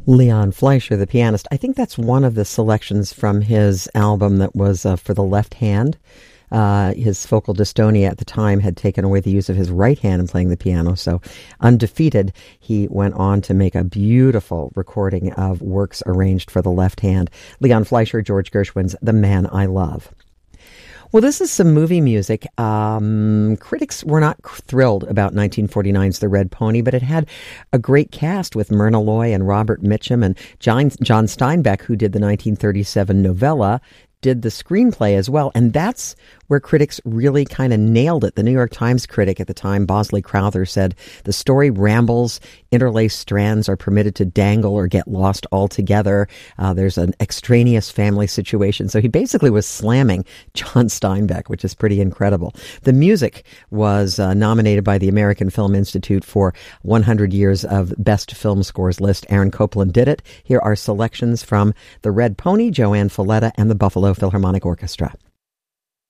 Leon Fleischer, the pianist. I think that's one of the selections from his album that was for the left hand. His focal dystonia at the time had taken away the use of his right hand in playing the piano. So undefeated, he went on to make a beautiful recording of works arranged for the left hand. Leon Fleischer, George Gershwin's The Man I Love. Well, this is some movie music. Critics were not thrilled about 1949's The Red Pony, but it had a great cast with Myrna Loy and Robert Mitchum, and John Steinbeck, who did the 1937 novella, did the screenplay as well. And that's where critics really kind of nailed it. The New York Times critic at the time, Bosley Crowther, said the story rambles, interlaced strands are permitted to dangle or get lost altogether. There's an extraneous family situation. So he basically was slamming John Steinbeck, which is pretty incredible. The music was nominated by the American Film Institute for 100 Years of Best Film Scores list. Aaron Copland did it. Here are selections from The Red Pony, Joanne Folletta, and the Buffalo Philharmonic Orchestra.